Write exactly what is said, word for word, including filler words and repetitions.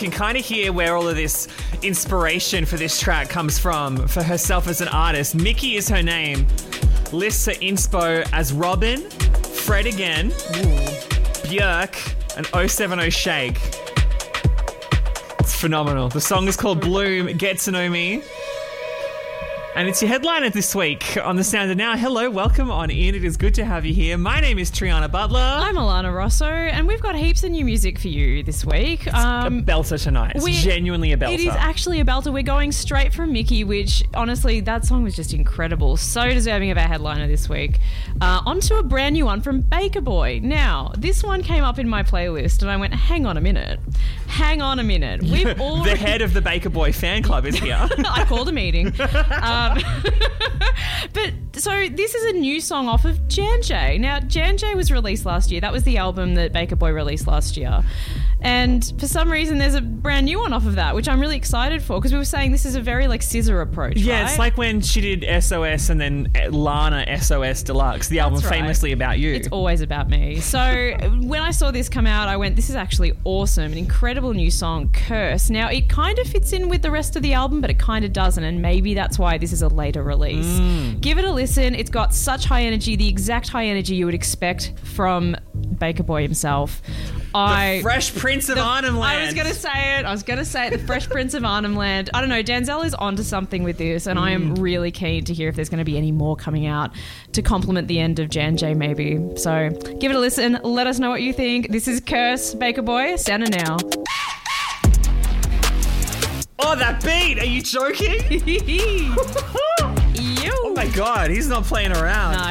can kind of hear where all of this inspiration for this track comes from for herself as an artist. Mickey is her name. Lists her inspo as Robin, Fred Again, Björk, and oh seven oh Shake. It's phenomenal. The song is called Bloom, Get to Know Me. And it's your headliner this week on The Sound of Now. Hello, welcome on in. It is good to have you here. My name is Triana Butler. I'm Alana Rosso, and we've got heaps of new music for you this week. It's um, a belter tonight. It's genuinely a belter. It is actually a belter. We're going straight from Mickey, which, honestly, that song was just incredible. So deserving of our headliner this week. Uh, onto a brand new one from Baker Boy. Now, this one came up in my playlist, and I went, hang on a minute. Hang on a minute. We've already... The head of the Baker Boy fan club is here. I called a meeting. Um, but so this is a new song off of Jan J. Now, Jan J was released last year. That was the album that Baker Boy released last year. And for some reason, there's a brand new one off of that, which I'm really excited for, because we were saying this is a very, like, scissor approach, Yeah, right? It's like when she did S O S and then Lana S O S Deluxe, the album That's right. famously about you. It's always about me. So when I saw this come out, I went, this is actually awesome. An incredible new song, Curse. Now, it kind of fits in with the rest of the album, but it kind of doesn't, and maybe that's why this is a later release. Mm. Give it a listen. It's got such high energy, the exact high energy you would expect from Baker Boy himself. I, the Fresh Prince of the, Arnhem Land. I was going to say it. I was going to say it. The Fresh Prince of Arnhem Land. I don't know. Denzel is onto something with this, and mm. I am really keen to hear if there's going to be any more coming out to complement the end of Jan J, maybe. So give it a listen. Let us know what you think. This is Curse, Baker Boy. Sound it now. Oh, that beat! Are you joking? Yo. Oh my God, he's not playing around. No,